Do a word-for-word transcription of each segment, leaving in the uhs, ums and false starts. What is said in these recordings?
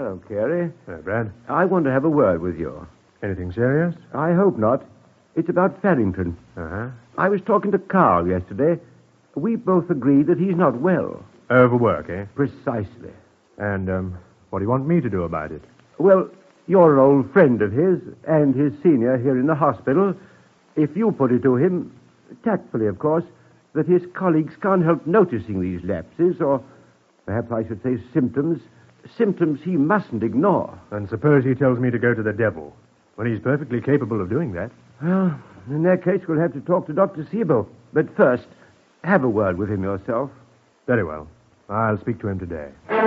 Hello, Carey. Hello, Brad. I want to have a word with you. Anything serious? I hope not. It's about Farrington. Uh-huh. I was talking to Carl yesterday. We both agreed that he's not well. Overwork, eh? Precisely. And, um, what do you want me to do about it? Well, you're an old friend of his and his senior here in the hospital. If you put it to him, tactfully, of course, that his colleagues can't help noticing these lapses, or perhaps I should say symptoms, symptoms he mustn't ignore. And suppose he tells me to go to the devil, when he's perfectly capable of doing that. Well, in that case, we'll have to talk to Doctor Siebel. But first, have a word with him yourself. Very well. I'll speak to him today.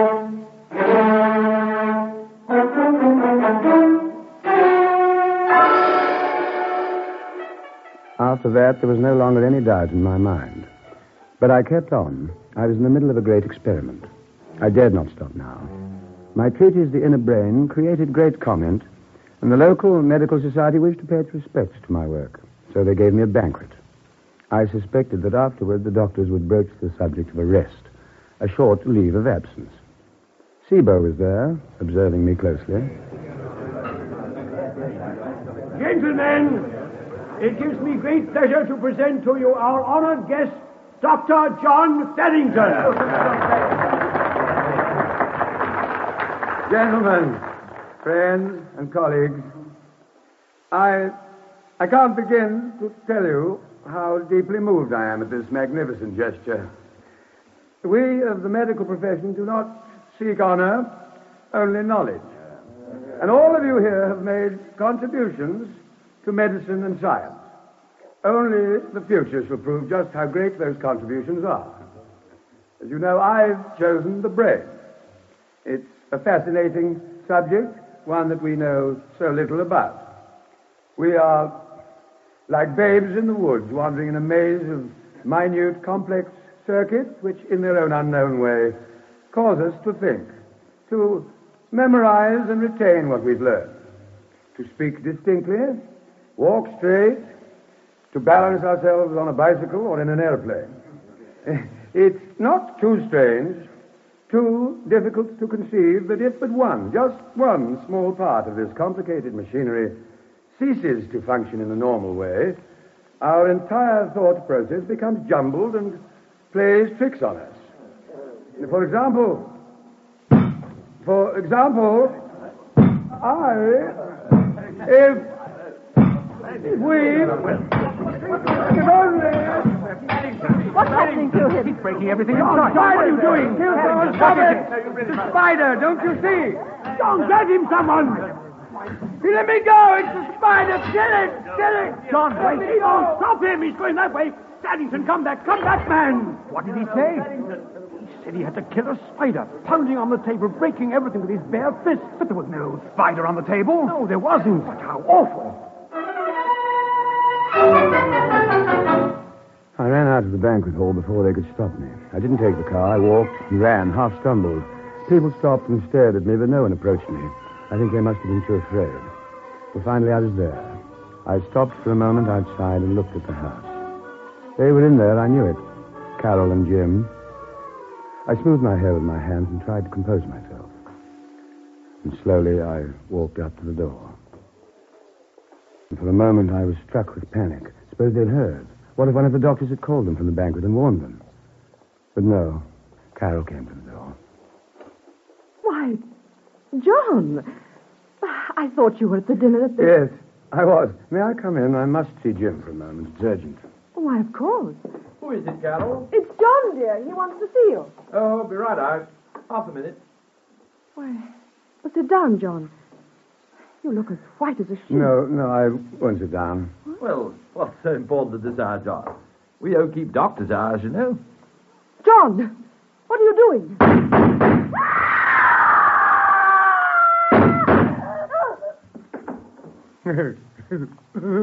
After that, there was no longer any doubt in my mind. But I kept on. I was in the middle of a great experiment. I dared not stop now. My treatise, The Inner Brain, created great comment, and the local medical society wished to pay its respects to my work. So they gave me a banquet. I suspected that afterward the doctors would broach the subject of arrest, a short leave of absence. Siebel was there, observing me closely. Gentlemen, it gives me great pleasure to present to you our honored guest, Doctor John Farrington. Gentlemen, friends and colleagues, I, I can't begin to tell you how deeply moved I am at this magnificent gesture. We of the medical profession do not seek honor, only knowledge. And all of you here have made contributions to medicine and science. Only the future shall prove just how great those contributions are. As you know, I've chosen the brain. It's a fascinating subject, one that we know so little about. We are like babes in the woods, wandering in a maze of minute, complex circuits, which in their own unknown way cause us to think, to memorize and retain what we've learned, to speak distinctly, walk straight, to balance ourselves on a bicycle or in an airplane. It's not too strange, too difficult to conceive that if but one, just one small part of this complicated machinery ceases to function in the normal way, our entire thought process becomes jumbled and plays tricks on us. For example, for example, I, if, if we, if only... What's happening to him? He's breaking everything inside. What are you doing? Stop it! It's a spider, don't you see? Don't get him, someone! Let me go! It's a spider! Kill it! Kill it! John, wait! Don't stop him! He's going that way! Farrington, come back! Come back, man! What did he say? He said he had to kill a spider, pounding on the table, breaking everything with his bare fists. But there was no spider on the table. No, there wasn't. But how awful! I ran out of the banquet hall before they could stop me. I didn't take the car. I walked and ran, half stumbled. People stopped and stared at me, but no one approached me. I think they must have been too afraid. Well, finally I was there. I stopped for a moment outside and looked at the house. They were in there, I knew it. Carol and Jim. I smoothed my hair with my hands and tried to compose myself. And slowly I walked up to the door. And for a moment I was struck with panic. Suppose they'd heard. What if one of the doctors had called them from the banquet and warned them? But no, Carol came to the door. Why, John, I thought you were at the dinner at the... Yes, I was. May I come in? I must see Jim for a moment. It's urgent. Why, of course. Who is it, Carol? It's John, dear. He wants to see you. Oh, I'll be right out. Half a minute. Why, well, sit down, John. You look as white as a sheet. No, no, I won't sit down. Well, what's so important that this our job? We don't keep doctor's hours, you know. John, what are you doing?